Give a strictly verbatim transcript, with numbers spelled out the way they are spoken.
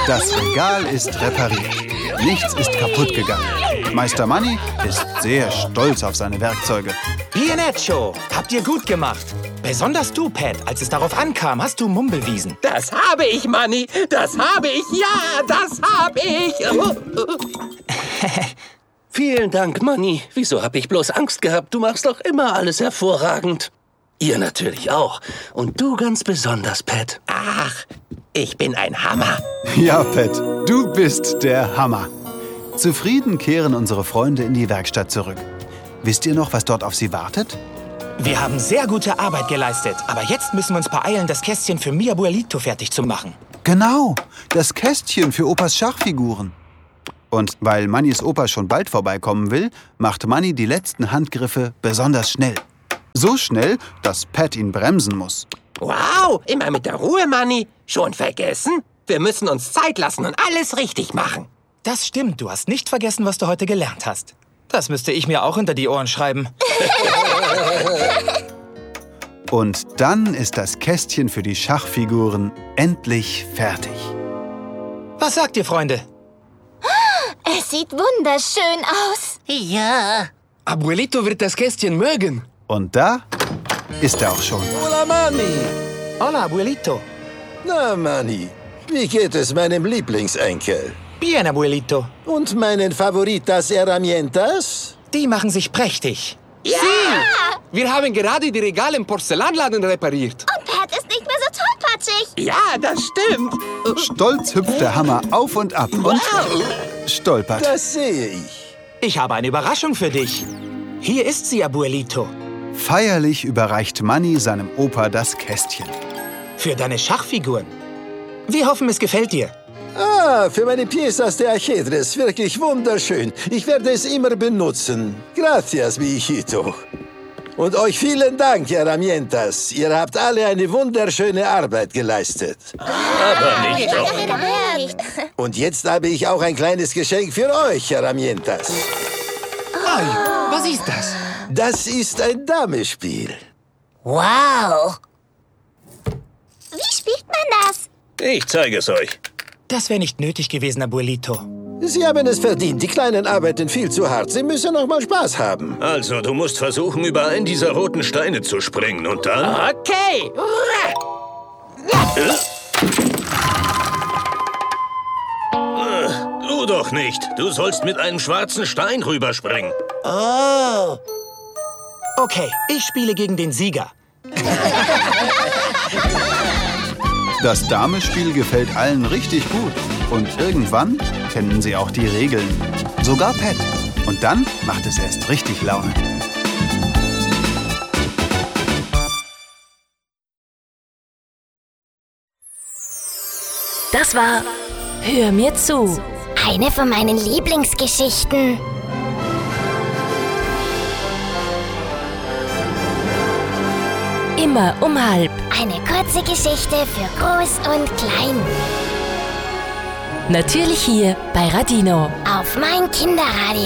Das Regal ist repariert. Nichts ist kaputt gegangen. Meister Manni ist sehr stolz auf seine Werkzeuge. Bien hecho! Habt ihr gut gemacht. Besonders du, Pat. Als es darauf ankam, hast du Mumbelwiesen. Das habe ich, Manni. Das habe ich. Ja, das habe ich. Vielen Dank, Manni. Wieso habe ich bloß Angst gehabt? Du machst doch immer alles hervorragend. Ihr natürlich auch. Und du ganz besonders, Pat. Ach, ich bin ein Hammer. Ja, Pat, du bist der Hammer. Zufrieden kehren unsere Freunde in die Werkstatt zurück. Wisst ihr noch, was dort auf sie wartet? Wir haben sehr gute Arbeit geleistet. Aber jetzt müssen wir uns beeilen, das Kästchen für mi Abuelito fertig zu machen. Genau, das Kästchen für Opas Schachfiguren. Und weil Mannis Opa schon bald vorbeikommen will, macht Manni die letzten Handgriffe besonders schnell. So schnell, dass Pat ihn bremsen muss. Wow, immer mit der Ruhe, Manni. Schon vergessen? Wir müssen uns Zeit lassen und alles richtig machen. Das stimmt, du hast nicht vergessen, was du heute gelernt hast. Das müsste ich mir auch hinter die Ohren schreiben. Und dann ist das Kästchen für die Schachfiguren endlich fertig. Was sagt ihr, Freunde? Es sieht wunderschön aus. Ja. Abuelito wird das Kästchen mögen. Und da ist er auch schon. Hola, Manni. Hola, Abuelito. Na, Manni, wie geht es meinem Lieblingsenkel? Bien, Abuelito. Und meinen Favoritas Herramientas? Die machen sich prächtig. Ja! Wir haben gerade die Regale im Porzellanladen repariert. Und Pat ist nicht mehr so tollpatschig. Ja, das stimmt. Stolz hüpft der Hammer auf und ab und stolpert. Das sehe ich. Ich habe eine Überraschung für dich. Hier ist sie, Abuelito. Feierlich überreicht Manni seinem Opa das Kästchen. Für deine Schachfiguren. Wir hoffen, es gefällt dir. Ah, für meine Piezas de Ajedrez. Wirklich wunderschön. Ich werde es immer benutzen. Gracias, mi hijito. Und euch vielen Dank, Herramientas. Ihr habt alle eine wunderschöne Arbeit geleistet. Aber nicht doch. Und jetzt habe ich auch ein kleines Geschenk für euch, Herramientas. Ei, was ist das? Das ist ein Damespiel. Wow. Wie spielt man das? Ich zeige es euch. Das wäre nicht nötig gewesen, Abuelito. Sie haben es verdient. Die Kleinen arbeiten viel zu hart. Sie müssen noch mal Spaß haben. Also, du musst versuchen, über einen dieser roten Steine zu springen und dann... Okay. Du doch nicht. Du sollst mit einem schwarzen Stein rüberspringen. Oh. Okay, ich spiele gegen den Sieger. Das Damespiel gefällt allen richtig gut. Und irgendwann kennen sie auch die Regeln. Sogar Pat. Und dann macht es erst richtig Laune. Das war Hör mir zu. Eine von meinen Lieblingsgeschichten. Immer um halb. Eine kurze Geschichte für Groß und Klein. Natürlich hier bei Radino. Auf mein Kinderradio.